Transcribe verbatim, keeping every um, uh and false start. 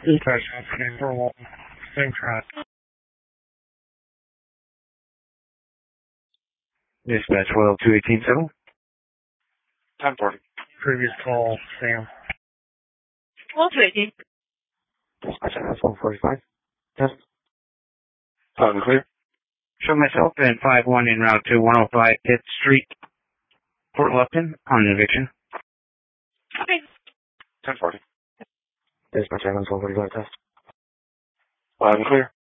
Dispatch happening for a while. Same track. Dispatch twelve two eighteen seven. ten forty. Previous call, Sam. twelve two eighteen. Dispatch one forty-five. Test. Loud and clear. Show myself and five one in route to one oh five Pitt Street, Port Lupton, on eviction. Okay. ten forty. Dispatch one forty-five test. Loud and clear.